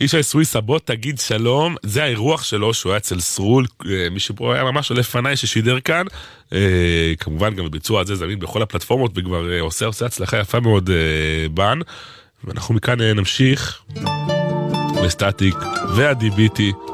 ישי סוויסה, בוא תגיד שלום, זה האירוח שלו שהוא היה אצל סרול, מישהו פה היה ממש לפניי ששידר כאן, כמובן גם בביצוע הזה זמין בכל הפלטפורמות, וכבר עושה הצלחה יפה מאוד ואנחנו מכאן נמשיך לסטטיק והדיביטי,